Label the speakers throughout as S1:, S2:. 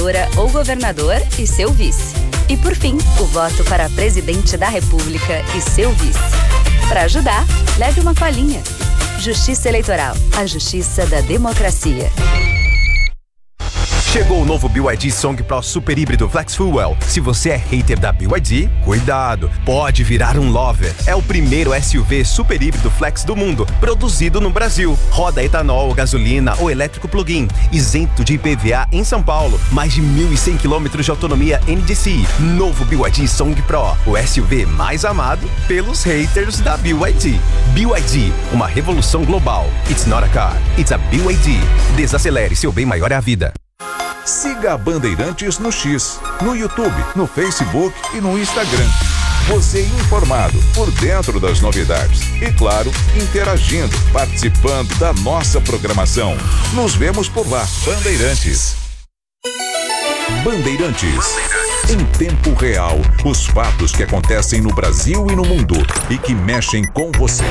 S1: ou governador e seu vice. E por fim, o voto para presidente da República e seu vice. Para ajudar, leve uma colinha. Justiça Eleitoral, a justiça da democracia.
S2: Chegou o novo BYD Song Pro Super Híbrido Flex Fuel. Se você é hater da BYD, cuidado, pode virar um lover. É o primeiro SUV super híbrido flex do mundo, produzido no Brasil. Roda etanol, gasolina ou elétrico plug-in, isento de IPVA em São Paulo. Mais de 1.100 km de autonomia NDCi. Novo BYD Song Pro, o SUV mais amado pelos haters da BYD. BYD, uma revolução global. It's not a car, it's a BYD. Desacelere, seu bem maior é a vida.
S3: Siga a Bandeirantes no X, no YouTube, no Facebook e no Instagram. Você informado, por dentro das novidades. E claro, interagindo, participando da nossa programação. Nos vemos por lá. Bandeirantes. Bandeirantes. Em tempo real, os fatos que acontecem no Brasil e no mundo e que mexem com você.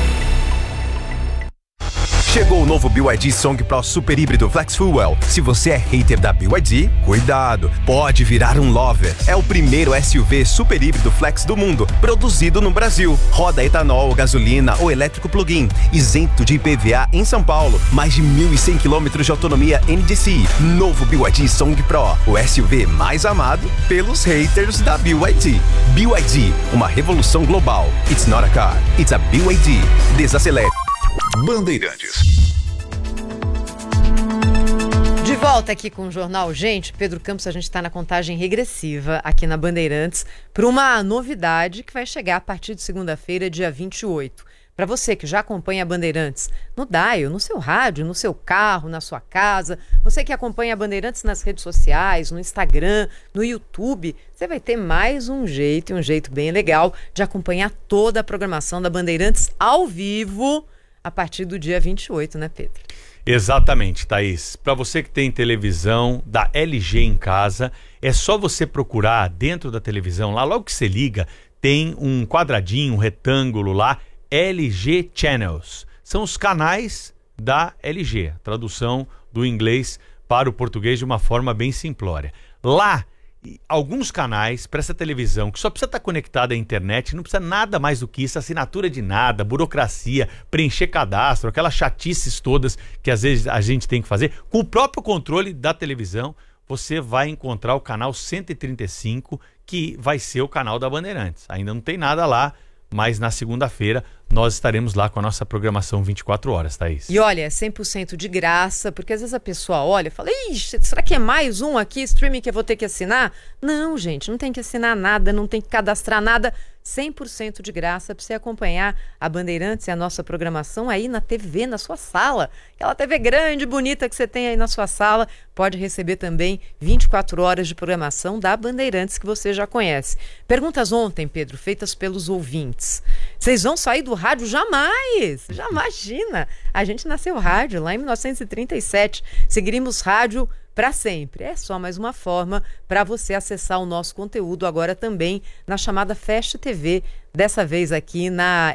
S2: Chegou o novo BYD Song Pro Super Híbrido Flex Fuel. Se você é hater da BYD, cuidado, pode virar um lover. É o primeiro SUV super híbrido flex do mundo, produzido no Brasil. Roda etanol, gasolina ou elétrico plug-in, isento de IPVA em São Paulo. Mais de 1.100 km de autonomia NDCi. Novo BYD Song Pro, o SUV mais amado pelos haters da BYD. BYD, uma revolução global. It's not a car, it's a BYD. Desacelere.
S3: Bandeirantes.
S4: De volta aqui com o Jornal. Gente, Pedro Campos, a gente está na contagem regressiva aqui na Bandeirantes para uma novidade que vai chegar a partir de segunda-feira, dia 28. Para você que já acompanha a Bandeirantes no dial, no seu rádio, no seu carro, na sua casa, você que acompanha a Bandeirantes nas redes sociais, no Instagram, no YouTube, você vai ter mais um jeito bem legal de acompanhar toda a programação da Bandeirantes ao vivo a partir do dia 28, né, Pedro?
S5: Exatamente, Thaís. Para você que tem televisão da LG em casa, é só você procurar dentro da televisão, lá logo que você liga, tem um quadradinho, um retângulo lá, LG Channels. São os canais da LG, tradução do inglês para o português de uma forma bem simplória. Lá, alguns canais para essa televisão que só precisa estar conectada à internet, não precisa nada mais do que isso, assinatura de nada, burocracia, preencher cadastro, aquelas chatices todas que às vezes a gente tem que fazer. Com o próprio controle da televisão, você vai encontrar o canal 135, que vai ser o canal da Bandeirantes. Ainda não tem nada lá, mas na segunda-feira nós estaremos lá com a nossa programação 24 horas, Thaís.
S4: E olha, é 100% de graça, porque às vezes a pessoa olha e fala, ixi, será que é mais um aqui, streaming, que eu vou ter que assinar? Não, gente, não tem que assinar nada, não tem que cadastrar nada, 100% de graça para você acompanhar a Bandeirantes e a nossa programação aí na TV, na sua sala. Aquela TV grande, bonita que você tem aí na sua sala, pode receber também 24 horas de programação da Bandeirantes que você já conhece. Perguntas ontem, Pedro, feitas pelos ouvintes. Vocês vão sair do rádio? Jamais! Já imagina! A gente nasceu rádio lá em 1937. Seguiríamos rádio para sempre. É só mais uma forma para você acessar o nosso conteúdo agora também na chamada Fast TV, dessa vez aqui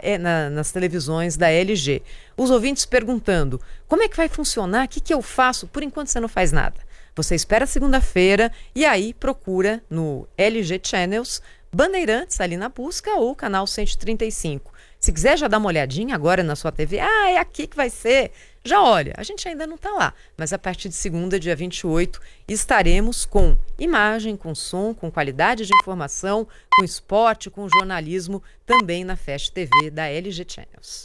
S4: nas televisões da LG. Os ouvintes perguntando, como é que vai funcionar? O que eu faço? Por enquanto você não faz nada. Você espera segunda-feira e aí procura no LG Channels Bandeirantes ali na busca ou canal 135. Se quiser já dar uma olhadinha agora na sua TV, é aqui que vai ser. Já olha, a gente ainda não está lá, mas a partir de segunda, dia 28, estaremos com imagem, com som, com qualidade de informação, com esporte, com jornalismo, também na Fast TV da LG Channels.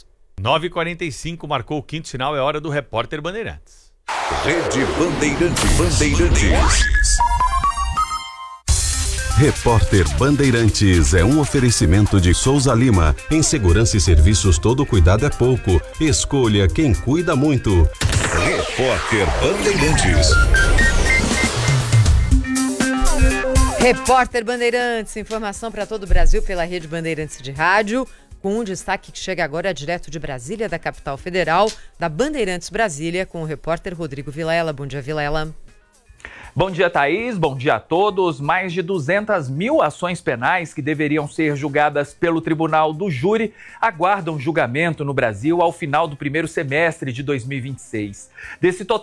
S5: 9h45, marcou o quinto sinal, é hora do Repórter Bandeirantes.
S3: Rede Bandeirantes.
S6: Repórter Bandeirantes é um oferecimento de Souza Lima. Em segurança e serviços, todo cuidado é pouco. Escolha quem cuida muito.
S3: Repórter Bandeirantes.
S4: Repórter Bandeirantes, informação para todo o Brasil pela Rede Bandeirantes de Rádio, com um destaque que chega agora direto de Brasília, da capital federal, da Bandeirantes Brasília, com o repórter Rodrigo Vilela. Bom dia, Vilela.
S7: Bom dia, Thaís. Bom dia a todos. Mais de 200 mil ações penais que deveriam ser julgadas pelo Tribunal do Júri aguardam julgamento no Brasil ao final do primeiro semestre de 2026. Desse total,